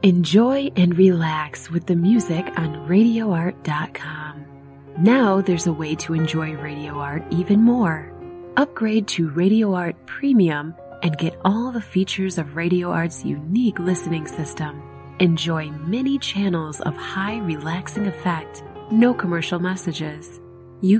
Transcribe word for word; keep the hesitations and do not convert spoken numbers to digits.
Enjoy and relax with the music on radio art dot com. Now there's a way to enjoy Radio Art even more. Upgrade to Radio Art Premium and get all the features of Radio Art's unique listening system. Enjoy many channels of high relaxing effect, no commercial messages.